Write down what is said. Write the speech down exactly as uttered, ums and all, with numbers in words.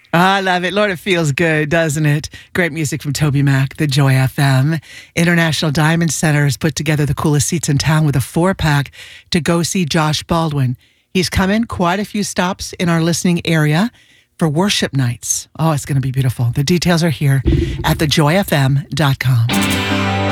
I love it. Lord, it feels good, doesn't it? Great music from Toby Mac, the Joy F M. International Diamond Center has put together the coolest seats in town with a four-pack to go see Josh Baldwin. He's coming quite a few stops in our listening area for worship nights. Oh, it's going to be beautiful. The details are here at the joy f m dot com.